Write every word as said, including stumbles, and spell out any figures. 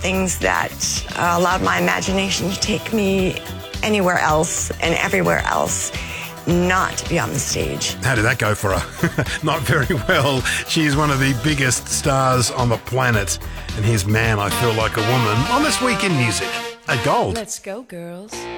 things that uh, allowed my imagination to take me anywhere else and everywhere else, not to be on the stage. How did that go for her? Not very well. She's one of the biggest stars on the planet. And here's Man, I Feel Like a Woman on This Week in Music at Gold. Let's go, girls.